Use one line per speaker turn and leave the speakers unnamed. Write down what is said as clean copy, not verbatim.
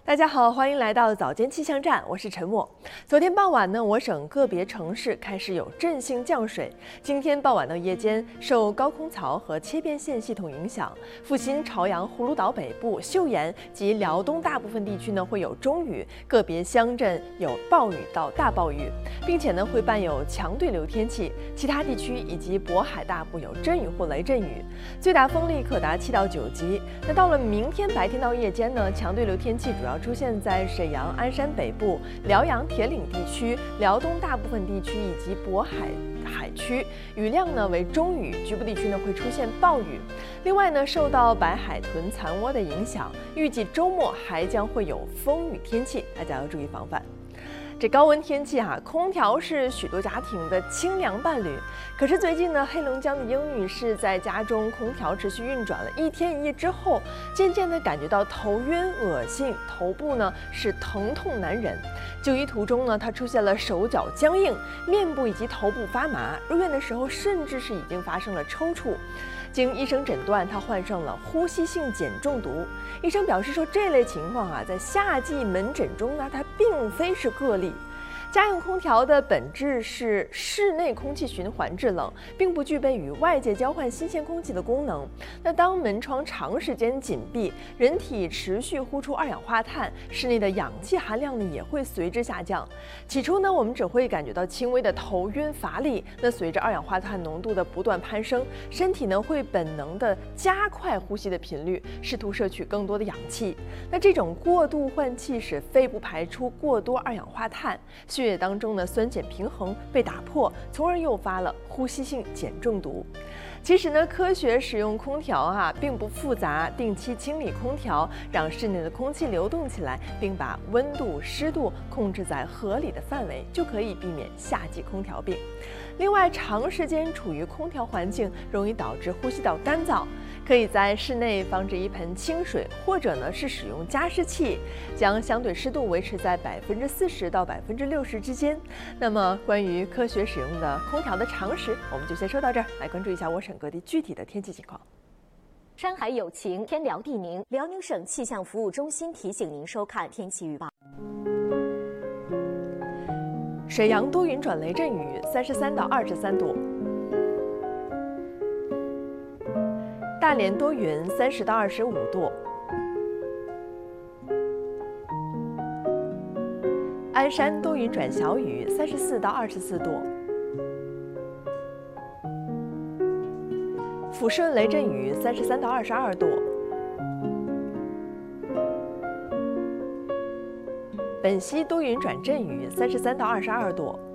大家好，欢迎来到早间气象站，我是陈默。昨天傍晚呢，我省个别城市开始有阵性降水。今天傍晚到夜间，受高空槽和切变线系统影响，阜新、朝阳、葫芦岛北部、岫岩及辽东大部分地区呢会有中雨，个别乡镇有暴雨到大暴雨，并且呢会伴有强对流天气。其他地区以及渤海大部有阵雨或雷阵雨，最大风力可达7到9级。那到了明天白天到夜间呢，强对流天气主要出现在沈阳、鞍山北部、辽阳、铁岭地区、辽东大部分地区以及渤海区，雨量呢为中雨，局部地区呢会出现暴雨。另外呢，受到白海豚残窝的影响，预计周末还将会有风雨天气，大家要注意防范。这高温天气空调是许多家庭的清凉伴侣。可是最近呢，黑龙江的英女士在家中空调持续运转了1天1夜之后，渐渐地感觉到头晕、恶心，头部呢是疼痛难忍。就医途中呢，她出现了手脚僵硬、面部以及头部发麻，入院的时候甚至是已经发生了抽搐。经医生诊断，她患上了呼吸性碱中毒。医生表示说，这类情况在夏季门诊中呢，它并非是个例。家用空调的本质是室内空气循环制冷，并不具备与外界交换新鲜空气的功能。那当门窗长时间紧闭，人体持续呼出二氧化碳，室内的氧气含量呢也会随之下降。起初呢，我们只会感觉到轻微的头晕乏力。那随着二氧化碳浓度的不断攀升，身体呢会本能的加快呼吸的频率，试图摄取更多的氧气。那这种过度换气使肺部排出过多二氧化碳，血液当中的酸碱平衡被打破，从而诱发了呼吸性碱中毒。其实呢，科学使用空调并不复杂，定期清理空调，让室内的空气流动起来，并把温度、湿度控制在合理的范围，就可以避免夏季空调病。另外，长时间处于空调环境容易导致呼吸道干燥，可以在室内放置一盆清水，或者呢是使用加湿器，将相对湿度维持在40%到60%之间。那么，关于科学使用的空调的常识，我们就先说到这儿。来关注一下我省各地具体的天气情况。
山海有情，天辽地宁。辽宁省气象服务中心提醒您收看天气预报。
沈阳多云转雷阵雨，33到23度。大连多云，30到25度。鞍山多云转小雨，34到24度。抚顺雷阵雨，33到22度。本溪多云转阵雨，33到22度。